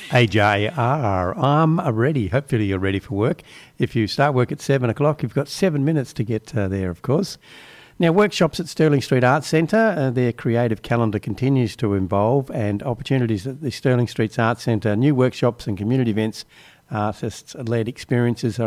AJR. I'm ready. Hopefully you're ready for work. If you start work at 7 o'clock, you've got 7 minutes to get there, of course. Now, workshops at Stirling Street Arts Centre, their creative calendar continues to evolve, and opportunities at the Stirling Street Arts Centre, new workshops and community events, artists-led experiences are